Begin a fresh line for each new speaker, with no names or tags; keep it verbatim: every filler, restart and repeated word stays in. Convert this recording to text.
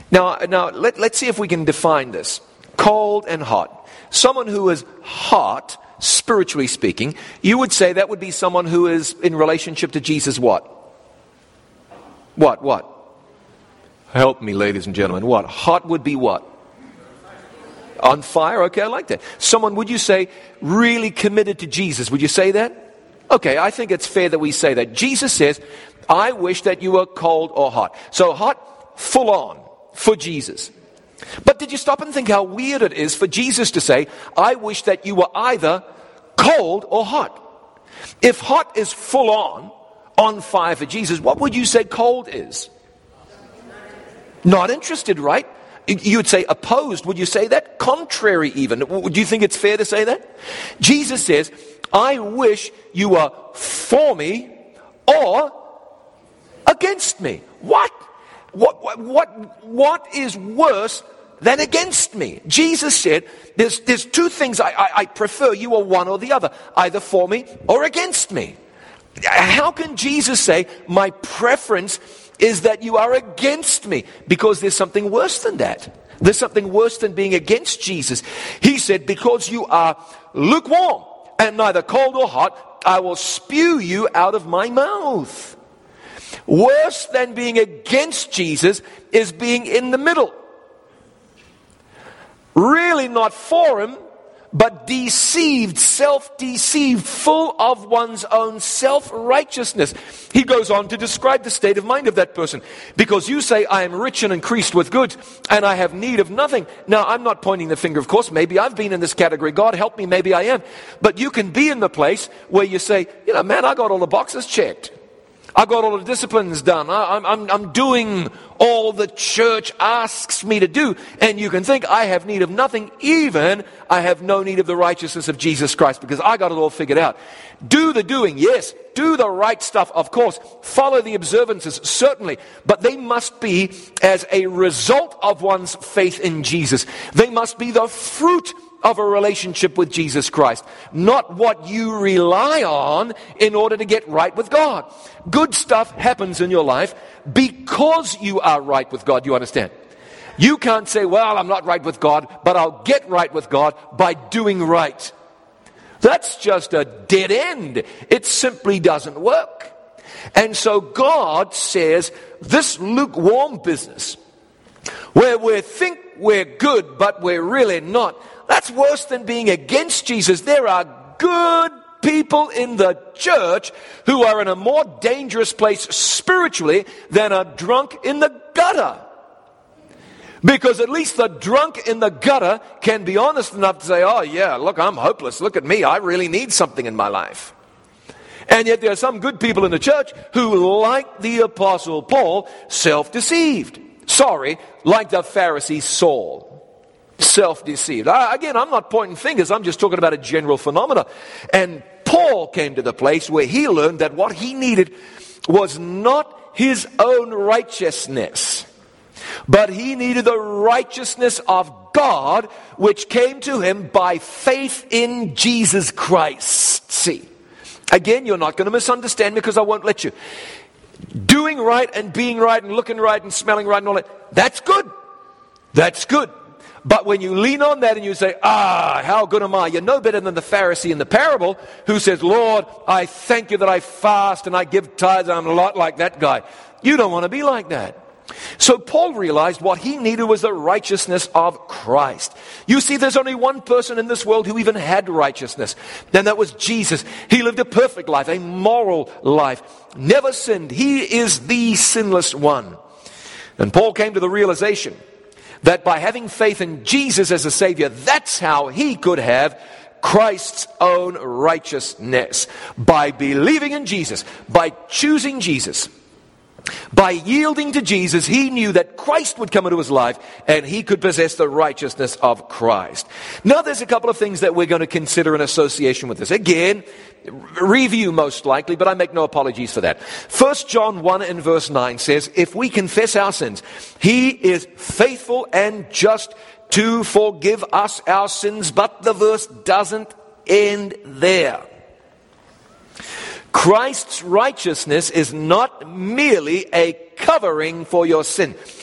Now, now let, let's see if we can define this. Cold and hot. Someone who is hot, spiritually speaking, you would say that would be someone who is in relationship to Jesus what? What, what? Help me, ladies and gentlemen. What? Hot would be what? On fire? Okay, I like that. Someone, would you say, really committed to Jesus? Would you say that? Okay, I think it's fair that we say that. Jesus says, I wish that you were cold or hot. So hot, full on, for Jesus. But did you stop and think how weird it is for Jesus to say, I wish that you were either cold or hot? If hot is full on, on fire for Jesus, what would you say cold is? Not interested, right? You would say opposed. Would you say that? Contrary even. Do you think it's fair to say that? Jesus says, I wish you were for me or against me. What? What, what, what, what is worse than against me? Jesus said, there's, there's two things I, I, I prefer. You are one or the other. Either for me or against me. How can Jesus say, my preference is that you are against me? Because there's something worse than that. There's something worse than being against Jesus. He said, because you are lukewarm and neither cold or hot, I will spew you out of my mouth. Worse than being against Jesus is being in the middle. Really not for him, but deceived, self-deceived, full of one's own self-righteousness. He goes on to describe the state of mind of that person. Because you say, I am rich and increased with goods, and I have need of nothing. Now, I'm not pointing the finger, of course. Maybe I've been in this category. God help me, maybe I am. But you can be in the place where you say, you know, man, I got all the boxes checked. I got all the disciplines done. I, I'm, I'm, I'm doing all the church asks me to do. And you can think, I have need of nothing, even I have no need of the righteousness of Jesus Christ, because I got it all figured out. Do the doing, yes. Do the right stuff, of course. Follow the observances, certainly. But they must be as a result of one's faith in Jesus. They must be the fruit of a relationship with Jesus Christ, not what you rely on in order to get right with God. Good stuff happens in your life because you are right with God. You understand? You can't say, well, I'm not right with God, but I'll get right with God by doing right. That's just a dead end. It simply doesn't work. And so God says, this lukewarm business, where we think we're good, but we're really not, that's worse than being against Jesus. There are good people in the church who are in a more dangerous place spiritually than a drunk in the gutter. Because at least the drunk in the gutter can be honest enough to say, oh yeah, look, I'm hopeless. Look at me. I really need something in my life. And yet there are some good people in the church who, like the Apostle Paul, self-deceived. Sorry, like the Pharisee Saul. Self-deceived. I, again, I'm not pointing fingers. I'm just talking about a general phenomena. And Paul came to the place where he learned that what he needed was not his own righteousness, but he needed the righteousness of God, which came to him by faith in Jesus Christ. See, again, you're not going to misunderstand me because I won't let you. Doing right and being right and looking right and smelling right and all that, that's good. That's good. But when you lean on that and you say, ah, how good am I? You're no better than the Pharisee in the parable who says, Lord, I thank you that I fast and I give tithes. I'm a lot like that guy. You don't want to be like that. So Paul realized what he needed was the righteousness of Christ. You see, there's only one person in this world who even had righteousness, and that was Jesus. He lived a perfect life, a moral life, never sinned. He is the sinless one. And Paul came to the realization that by having faith in Jesus as a Savior, that's how he could have Christ's own righteousness. By believing in Jesus, by choosing Jesus, by yielding to Jesus, he knew that Christ would come into his life and he could possess the righteousness of Christ. Now there's a couple of things that we're going to consider in association with this. Again, review most likely, but I make no apologies for that. First John one and verse nine says, if we confess our sins, he is faithful and just to forgive us our sins. But the verse doesn't end there. Christ's righteousness is not merely a covering for your sin.